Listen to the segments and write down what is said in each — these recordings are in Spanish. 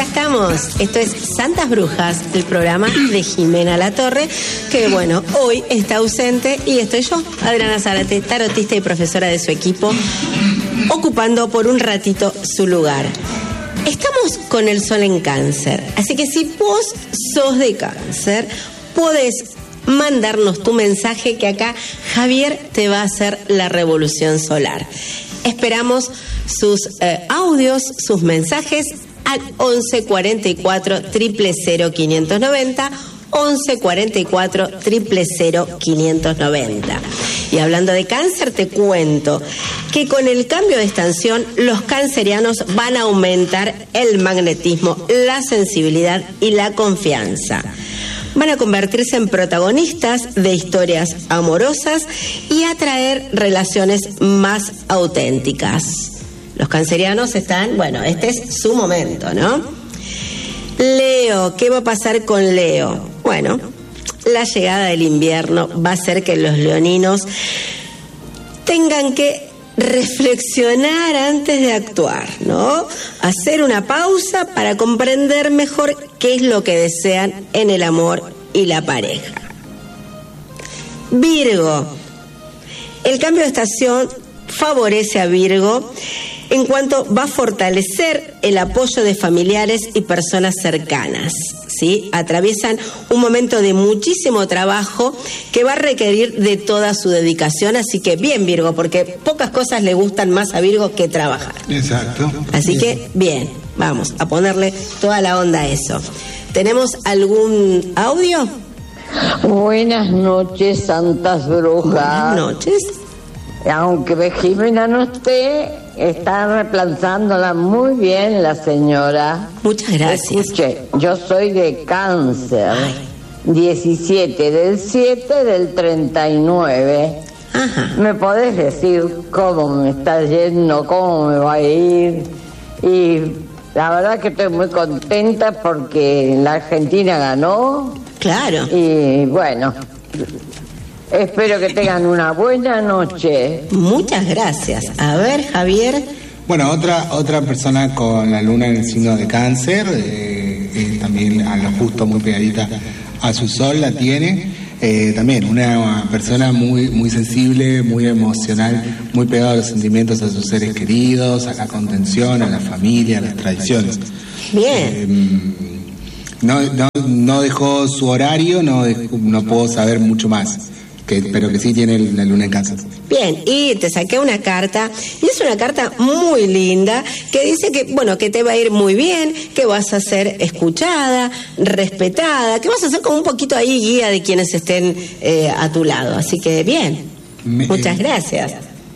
estamos. Esto es Santas Brujas, el programa de Jimena Latorre, que bueno, hoy está ausente y estoy yo, Adriana Zárate, tarotista y profesora de su equipo, ocupando por un ratito su lugar. Estamos con el sol en Cáncer, así que si vos sos de Cáncer, podés mandarnos tu mensaje que acá Javier te va a hacer la revolución solar. Esperamos sus audios, sus mensajes al 11 44 000 590, 11 44 000 590. Y hablando de Cáncer, te cuento que con el cambio de estación, los cancerianos van a aumentar el magnetismo, la sensibilidad y la confianza. Van a convertirse en protagonistas de historias amorosas y atraer relaciones más auténticas. Los cancerianos están, bueno, este es su momento, ¿no? Leo, ¿qué va a pasar con Leo? Bueno, la llegada del invierno va a hacer que los leoninos tengan que reflexionar antes de actuar, ¿no? Hacer una pausa para comprender mejor qué es lo que desean en el amor y la pareja. Virgo, el cambio de estación favorece a Virgo en cuanto va a fortalecer el apoyo de familiares y personas cercanas, ¿sí? Atraviesan un momento de muchísimo trabajo que va a requerir de toda su dedicación, así que bien, Virgo, porque pocas cosas le gustan más a Virgo que trabajar. Exacto. Así que bien, vamos a ponerle toda la onda a eso. ¿Tenemos algún audio? Buenas noches, Santas Brujas. Buenas noches. Aunque Jimena no esté, está reemplazándola muy bien la señora. Muchas gracias. Escuche, yo soy de Cáncer. Ay. 17 del 7 del 39. Ajá. ¿Me podés decir cómo me está yendo, cómo me va a ir? Y la verdad que estoy muy contenta porque la Argentina ganó. Claro. Y bueno, espero que tengan una buena noche. Muchas gracias. A ver, Javier. Bueno, otra persona con la luna en el signo de Cáncer, también a lo justo muy pegadita a su sol la tiene. También una persona muy sensible, muy emocional, muy pegada a los sentimientos, a sus seres queridos, a la contención, a la familia, a las tradiciones. Bien. No dejó su horario, no puedo saber mucho más, pero que sí tiene la luna en Cáncer. Bien, y te saqué una carta, y es una carta muy linda, que dice que, bueno, que te va a ir muy bien, que vas a ser escuchada, respetada, que vas a ser como un poquito ahí guía de quienes estén a tu lado. Así que bien, muchas gracias.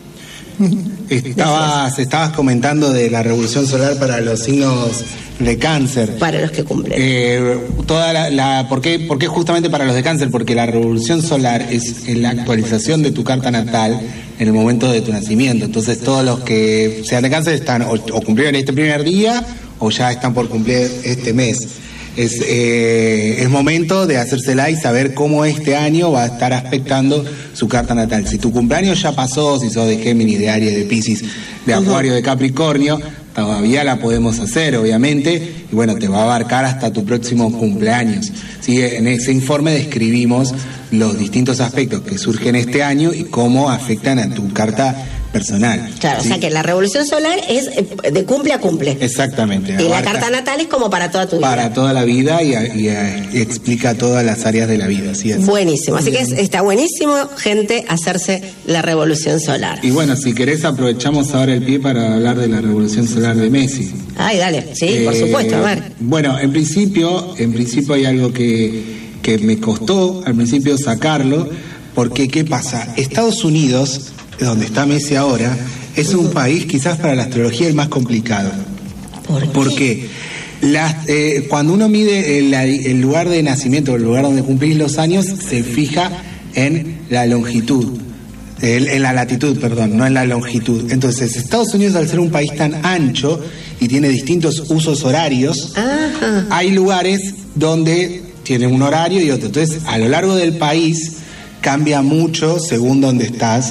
Estabas comentando de la revolución solar para los signos de Cáncer. Para los que cumplen. ¿Por qué justamente para los de Cáncer? Porque la revolución solar es la actualización de tu carta natal en el momento de tu nacimiento. Entonces todos los que sean de Cáncer están o cumplieron este primer día o ya están por cumplir este mes. Es momento de hacérsela y saber cómo este año va a estar afectando su carta natal. Si tu cumpleaños ya pasó, si sos de Géminis, de Aries, de Piscis, de Acuario, de Capricornio, todavía la podemos hacer, obviamente, y bueno, te va a abarcar hasta tu próximo cumpleaños. ¿Sí? En ese informe describimos los distintos aspectos que surgen este año y cómo afectan a tu carta personal. Claro, ¿sí? O sea que la revolución solar es de cumple a cumple. Exactamente. Y la carta natal es como para toda tu vida. Para toda la vida y explica todas las áreas de la vida. Así es. Buenísimo. Así que está buenísimo, gente, hacerse la revolución solar. Y bueno, si querés aprovechamos ahora el pie para hablar de la revolución solar de Messi. Ay, dale. Sí, por supuesto, a ver. Bueno, en principio hay algo que me costó al principio sacarlo, porque ¿qué pasa? Estados Unidos, donde está Messi ahora, es un país quizás para la astrología el más complicado. ¿Por qué? Porque cuando uno mide el lugar de nacimiento, el lugar donde cumplís los años, se fija en la longitud, en la latitud, perdón, no en la longitud. Entonces, Estados Unidos, al ser un país tan ancho y tiene distintos usos horarios, Ajá. Hay lugares donde tienen un horario y otro. Entonces, a lo largo del país cambia mucho según dónde estás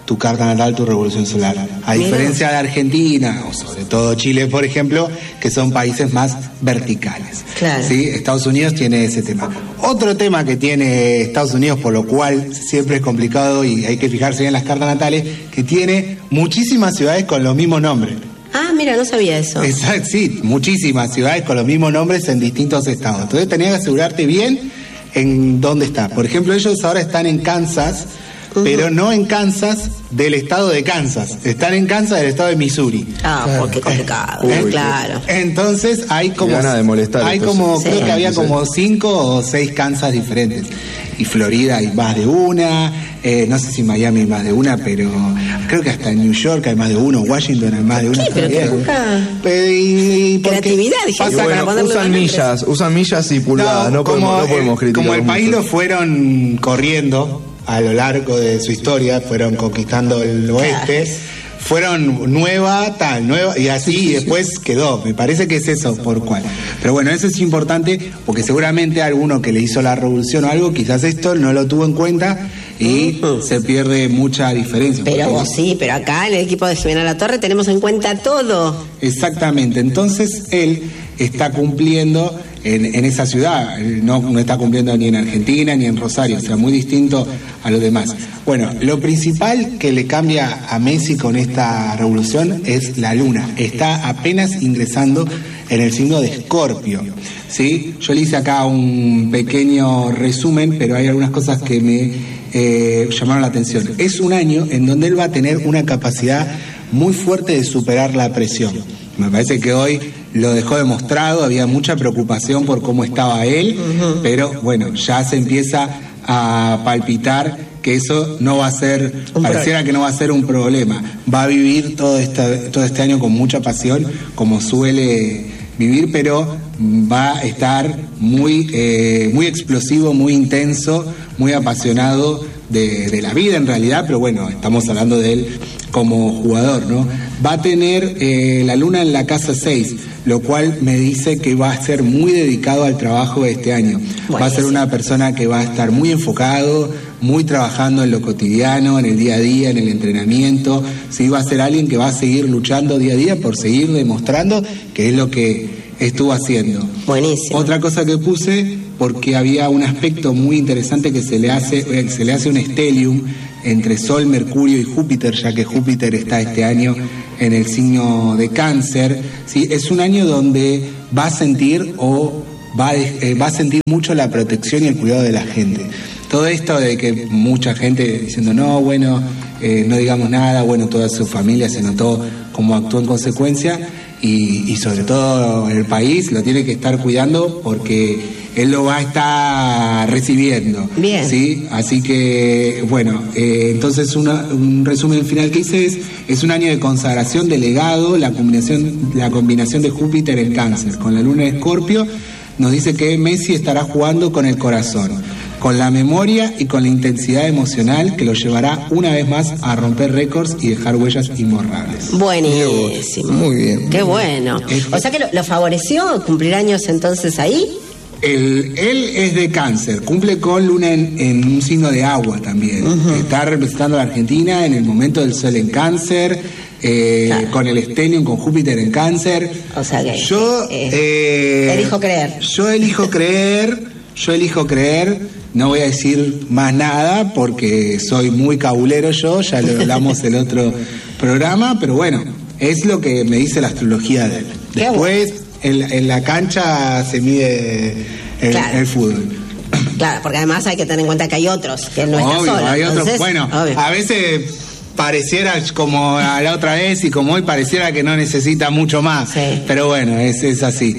tu carta natal, tu revolución solar. A diferencia de Argentina, o sobre todo Chile, por ejemplo, que son países más verticales. Claro. ¿Sí? Estados Unidos tiene ese tema. Otro tema que tiene Estados Unidos, por lo cual siempre es complicado y hay que fijarse bien en las cartas natales, que tiene muchísimas ciudades con los mismos nombres. Ah, mira, no sabía eso. Exacto, sí, muchísimas ciudades con los mismos nombres en distintos estados. Entonces tenías que asegurarte bien en dónde está. Por ejemplo, ellos ahora están en Kansas, pero no en Kansas del estado de Kansas. Están en Kansas del estado de Missouri. Porque complicado. Claro. Entonces hay como... Gana de molestar. Hay como, sí. creo que había como 5 o 6 Kansas diferentes. Y Florida hay más de una, no sé si Miami hay más de una, pero creo que hasta en New York hay más de uno, Washington hay más de una. Sí, pero también. Creatividad, dije. Y bueno, usan millas y pulgadas, no podemos criticar. Como el país mucho. lo fueron corriendo a lo largo de su historia, fueron conquistando el oeste, fueron nueva, y así, y después quedó. Me parece que es eso por cual. Pero bueno, eso es importante, porque seguramente alguno que le hizo la revolución o algo, quizás esto no lo tuvo en cuenta y se pierde mucha diferencia. Pero vos sí, pero acá en el equipo de Jimena La Torre tenemos en cuenta todo. Exactamente, entonces él está cumpliendo en esa ciudad, no está cumpliendo ni en Argentina ni en Rosario, o sea, muy distinto a los demás. Bueno, lo principal que le cambia a Messi con esta revolución es la luna. Está apenas ingresando en el signo de Escorpio, ¿sí? Yo le hice acá un pequeño resumen, pero hay algunas cosas que me llamaron la atención. Es un año en donde él va a tener una capacidad muy fuerte de superar la presión. Me parece que hoy lo dejó demostrado, había mucha preocupación por cómo estaba él, pero bueno, ya se empieza a palpitar que eso no va a ser, pareciera que no va a ser un problema. Va a vivir todo este año con mucha pasión, como suele vivir, pero va a estar muy explosivo, muy intenso, muy apasionado de la vida en realidad, pero bueno, estamos hablando de él como jugador, ¿no? Va a tener la luna en la casa 6, lo cual me dice que va a ser muy dedicado al trabajo de este año. Buenísimo. Va a ser una persona que va a estar muy enfocado, muy trabajando en lo cotidiano, en el día a día, en el entrenamiento. Sí, va a ser alguien que va a seguir luchando día a día por seguir demostrando que es lo que estuvo haciendo. Buenísimo. Otra cosa que puse, porque había un aspecto muy interesante que se le hace un stellium entre Sol, Mercurio y Júpiter, ya que Júpiter está este año en el signo de Cáncer. ¿Sí? Es un año donde va a sentir mucho la protección y el cuidado de la gente. Todo esto de que mucha gente diciendo no digamos nada, bueno, toda su familia se notó cómo actuó en consecuencia y sobre todo el país lo tiene que estar cuidando porque él lo va a estar recibiendo. Bien. ¿Sí? Así que, bueno, entonces un resumen final que hice es un año de consagración de legado, la combinación de Júpiter en Cáncer con la luna en Escorpio, nos dice que Messi estará jugando con el corazón, con la memoria y con la intensidad emocional que lo llevará una vez más a romper récords y dejar huellas imborrables. Buenísimo. Muy bien. Qué bueno. O sea que lo favoreció cumplir años entonces ahí. Él es de Cáncer, cumple con luna en un signo de agua también. Está representando a la Argentina en el momento del Sol en Cáncer, claro, con el stellium, con Júpiter en Cáncer. O sea que yo elijo creer. Yo elijo creer. No voy a decir más nada porque soy muy cabulero ya lo hablamos en otro programa, pero bueno, es lo que me dice la astrología de él. Después, en la cancha se mide el fútbol. Claro, porque además hay que tener en cuenta que hay otros, que él no está solo. Hay entonces, otros, bueno, obvio. A veces pareciera como a la otra vez y como hoy pareciera que no necesita mucho más, sí. Pero bueno, es así.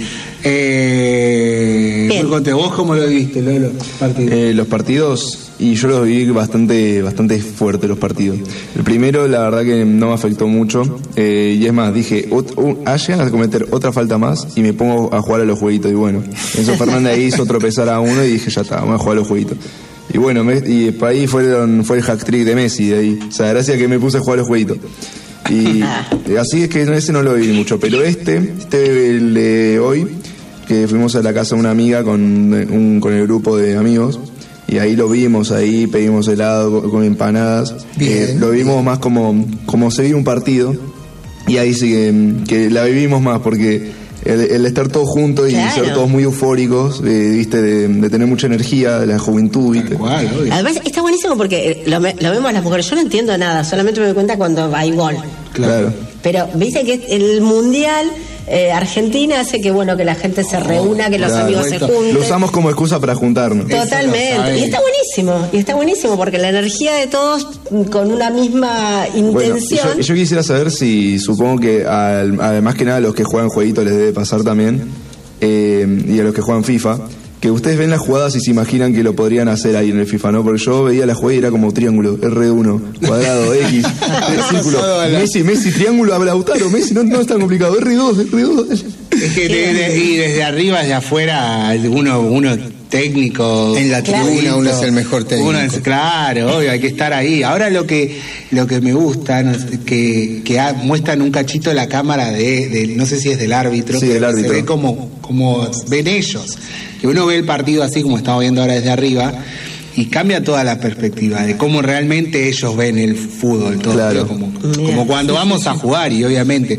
¿Vos cómo lo viste, Lolo? Los partidos, y yo los vi bastante fuerte los partidos. El primero, la verdad que no me afectó mucho, y es más, dije, llegan a cometer otra falta más y me pongo a jugar a los jueguitos, y bueno, Enzo Fernández hizo tropezar a uno y dije, ya está, vamos a jugar a los jueguitos. Y bueno, y para ahí fue el hack trick de Messi de ahí. O sea, gracias a que me puse a jugar los jueguitos. Y así es que ese no lo vi mucho. Pero el de hoy, que fuimos a la casa de una amiga con el grupo de amigos, y ahí lo vimos, ahí pedimos helado con empanadas. Lo vimos más como seguir un partido, y ahí sí que la vivimos más, porque el estar todos juntos y ser todos muy eufóricos, viste, de tener mucha energía, de la juventud, viste. Además está buenísimo porque lo vemos las mujeres, yo no entiendo nada, solamente me doy cuenta cuando hay gol. Claro. Pero viste que el mundial, Argentina hace que que la gente se reúna, que los amigos se junten. Lo usamos como excusa para juntarnos. Totalmente. Y está buenísimo porque la energía de todos con una misma intención. Bueno, yo quisiera saber si, supongo que además que nada a los que juegan jueguitos les debe pasar también, y a los que juegan FIFA, que ustedes ven las jugadas y se imaginan que lo podrían hacer ahí en el FIFA, ¿no? Porque yo veía la jugada y era como triángulo, R1, cuadrado, X, círculo, Messi, triángulo, a Lautaro, Messi, no es tan complicado, R2. Es que y desde arriba, desde afuera, uno técnico en la tribuna, uno es el mejor técnico. Claro, obvio, hay que estar ahí. Ahora lo que me gusta, que muestran un cachito de la cámara de no sé si es del árbitro, sí, del árbitro. Se ve como ven ellos. Que uno ve el partido así como estamos viendo ahora desde arriba, y cambia toda la perspectiva de cómo realmente ellos ven el fútbol, todo, claro. como cuando vamos a jugar, y obviamente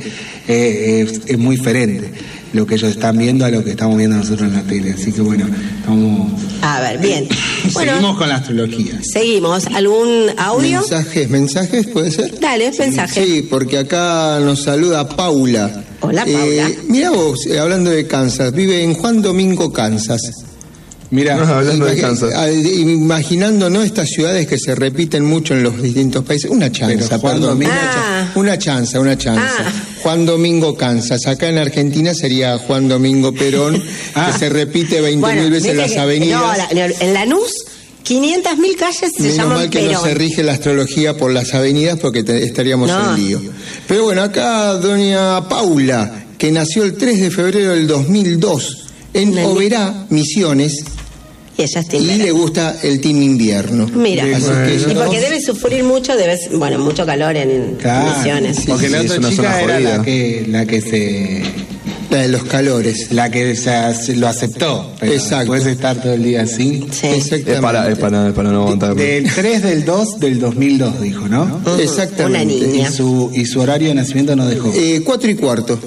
es muy diferente lo que ellos están viendo a lo que estamos viendo nosotros en la tele. Así que bueno, estamos... A ver, bien. Seguimos con la astrología. Seguimos. ¿Algún audio? ¿Mensajes puede ser? Dale, mensajes. Sí, porque acá nos saluda Paula. Hola, Paula. Mirá vos, hablando de Kansas, vive en Juan Domingo, Kansas. Mira, hablando de Kansas. Imaginando, ¿no?, estas ciudades que se repiten mucho en los distintos países. Una chanza, perdón. Una chanza. Juan Domingo, Kansas. Acá en Argentina sería Juan Domingo Perón, que se repite 20.000 veces las avenidas. No, en Lanús, 500.000 calles se llaman Perón. Menos mal que no se rige la astrología por las avenidas, porque estaríamos en lío. Pero bueno, acá doña Paula, que nació el 3 de febrero del 2002, en Oberá, Misiones. Y ella es y le gusta el team invierno. Mira, y porque debe sufrir mucho, mucho calor en Misiones. Sí, porque la otra chica era la que se... La de los calores. La que lo aceptó. Pero exacto. Puedes estar todo el día así. Sí. Es para no aguantarlo. Del 3 del 2 del 2002, dijo, ¿no? Exactamente. Una niña. Y su horario de nacimiento no dejó. 4:15.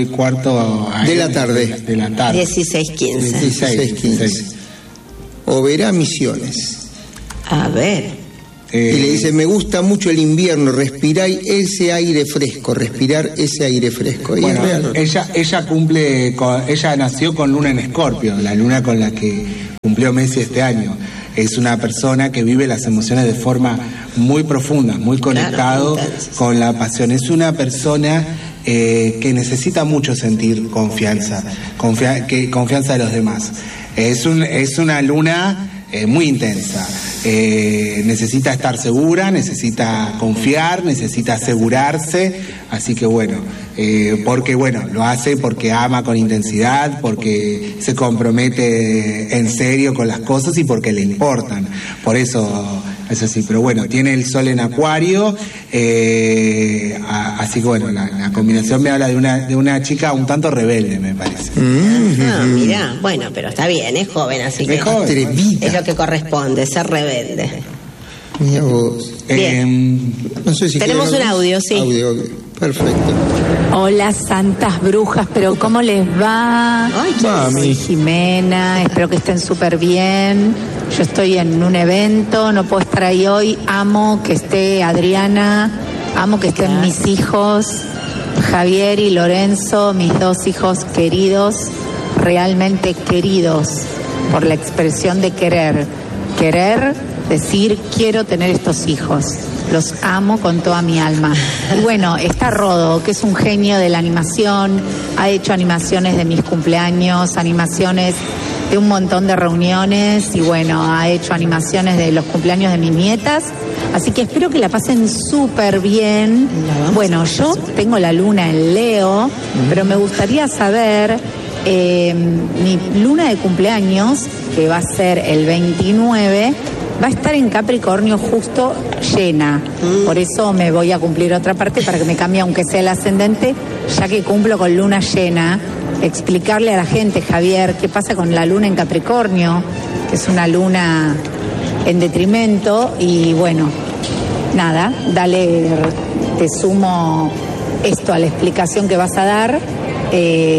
4:15 de la tarde. 16:15. 16:15. Oberá, Misiones. A ver. Y le dice, me gusta mucho el invierno, respirar ese aire fresco. Y bueno, es real. ella nació con luna en Escorpio, la luna con la que cumplió Messi este año. Es una persona que vive las emociones de forma muy profunda, muy conectado con la pasión. Es una persona que necesita mucho sentir confianza de los demás. Es una luna muy intensa. Necesita estar segura, necesita confiar, necesita asegurarse. Así que porque lo hace porque ama con intensidad, porque se compromete en serio con las cosas y porque le importan. Por eso es así. Pero tiene el sol en Acuario, así que la combinación me habla de una chica un tanto rebelde, me parece. Mira, pero está bien, es joven, así que es lo que corresponde, ser rebelde. Mira vos. Bien. No sé si tenemos un audio, sí. Audio. Perfecto. Hola, santas brujas, pero ¿cómo les va? Ay, soy Jimena, espero que estén súper bien. Yo estoy en un evento, no puedo estar ahí hoy. Amo que esté Adriana, amo que estén mis hijos, Javier y Lorenzo, mis dos hijos queridos, realmente queridos, por la expresión de querer. Querer, decir, quiero tener estos hijos. Los amo con toda mi alma. Y está Rodo, que es un genio de la animación, ha hecho animaciones de mis cumpleaños, animaciones de un montón de reuniones y ha hecho animaciones de los cumpleaños de mis nietas. Así que espero que la pasen súper bien. Yo tengo la luna en Leo, pero me gustaría saber, mi luna de cumpleaños, que va a ser el 29, va a estar en Capricornio justo llena. Por eso me voy a cumplir otra parte para que me cambie, aunque sea el ascendente, ya que cumplo con luna llena. Explicarle a la gente, Javier, qué pasa con la luna en Capricornio, que es una luna en detrimento y bueno, nada, te sumo esto a la explicación que vas a dar. A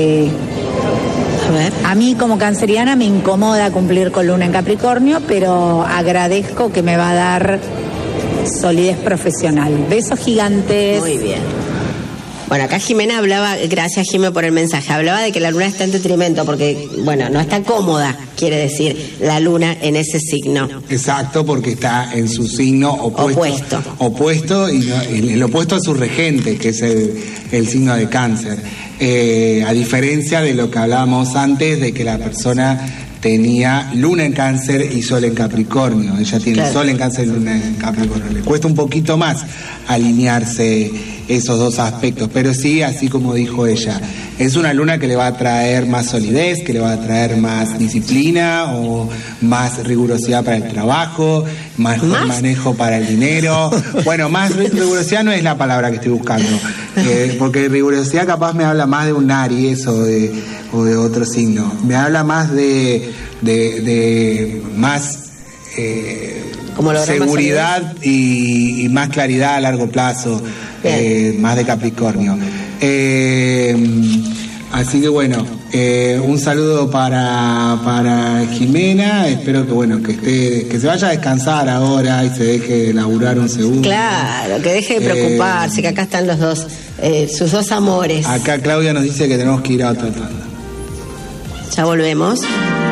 ver. A mí como canceriana me incomoda cumplir con Luna en Capricornio, pero agradezco que me va a dar solidez profesional. Besos gigantes. Muy bien. Bueno, acá Jimena hablaba, gracias Jimena por el mensaje, hablaba de que la luna está en detrimento porque, bueno, no está cómoda, quiere decir, la luna en ese signo. Exacto, porque está en su signo opuesto y el opuesto a su regente, que es el signo de Cáncer. A diferencia de lo que hablábamos antes, de que la persona tenía luna en Cáncer y sol en Capricornio. Ella tiene sol en Cáncer y luna en Capricornio. Le cuesta un poquito más alinearse esos dos aspectos, pero sí, así como dijo ella, es una luna que le va a traer más solidez, que le va a traer más disciplina o más rigurosidad para el trabajo, más manejo para el dinero. Bueno, más rigurosidad no es la palabra que estoy buscando, porque rigurosidad capaz me habla más de un Aries o de otro signo. Me habla más de más seguridad y más claridad a largo plazo, más de Capricornio. Así que bueno, un saludo para Jimena. Espero que se vaya a descansar ahora y se deje de laburar un segundo. Claro, que deje de preocuparse, que acá están los dos, sus dos amores. Acá Claudia nos dice que tenemos que ir a otra tanda. Ya volvemos.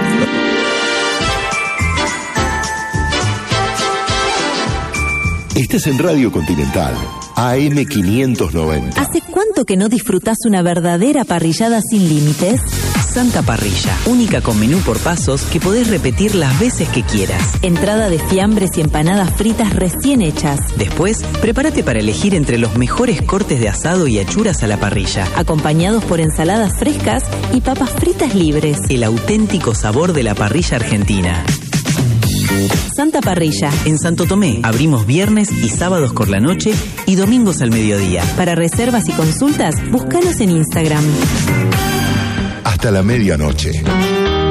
Estás en Radio Continental, AM 590. ¿Hace cuánto que no disfrutás una verdadera parrillada sin límites? Santa Parrilla, única con menú por pasos que podés repetir las veces que quieras. Entrada de fiambres y empanadas fritas recién hechas. Después, prepárate para elegir entre los mejores cortes de asado y achuras a la parrilla, acompañados por ensaladas frescas y papas fritas libres. El auténtico sabor de la parrilla argentina. Santa Parrilla. En Santo Tomé abrimos viernes y sábados por la noche y domingos al mediodía. Para reservas y consultas, búscanos en Instagram. Hasta la medianoche.